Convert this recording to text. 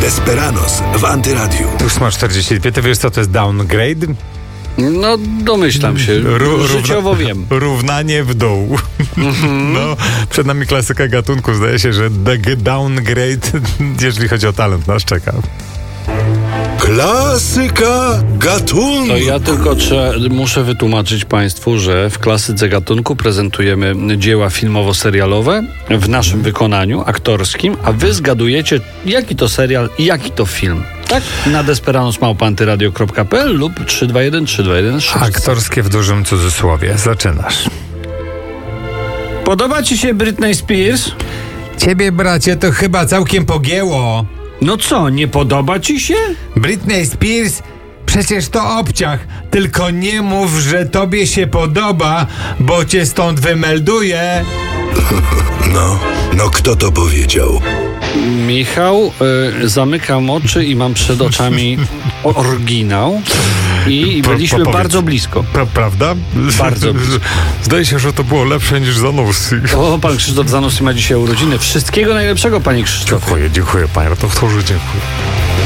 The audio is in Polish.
Desperados w Antyradiu. 8:45, ty wiesz co to jest downgrade? No, domyślam się. Życiowo wiem. Równanie w dół. No, przed nami klasyka gatunku. Zdaje się, że downgrade, jeżeli chodzi o talent, nas czeka. Klasyka gatunku. To ja tylko muszę wytłumaczyć Państwu, że w klasyce gatunku prezentujemy dzieła filmowo-serialowe w naszym wykonaniu aktorskim, a wy zgadujecie, jaki to serial i jaki to film. Tak? Na desperados@antyradio.pl lub 321-321-6. Aktorskie w dużym cudzysłowie. Zaczynasz. Podoba ci się Britney Spears? Ciebie, bracie, to chyba całkiem pogięło. No co, nie podoba ci się? Britney Spears? Przecież to obciach. Tylko nie mów, że tobie się podoba, bo cię stąd wymelduję. No kto to powiedział? Michał, zamykam oczy i mam przed oczami oryginał i byliśmy bardzo blisko. Prawda? Bardzo blisko. Zdaje się, że to było lepsze niż Zanussi. O, pan Krzysztof Zanussi ma dzisiaj urodziny. Wszystkiego najlepszego, panie Krzysztofie. Dziękuję, panie redaktorze, dziękuję.